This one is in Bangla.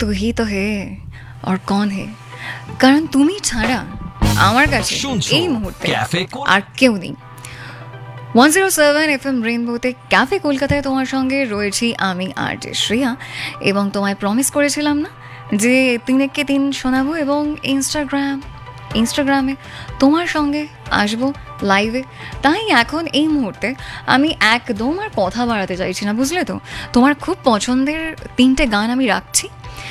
তু হি তো হে আর কন হে, কারণ তুমি ছাড়া আমার কাছে এই মুহূর্তে আর কেউ নেই। 107 FM রেইনবোতে ক্যাফে কলকাতায় তোমার সঙ্গে রয়েছি আমি আরজে শ্রেয়া, এবং তোমায় প্রমিস করেছিলাম না যে 3 শোনাবো এবং ইনস্টাগ্রামে তোমার সঙ্গে আসবো লাইভে। তাই এখন এই মুহূর্তে আমি একদম আর কথা বাড়াতে চাইছি না, বুঝলে তো। তোমার খুব পছন্দের 3টে গান আমি রাখছি,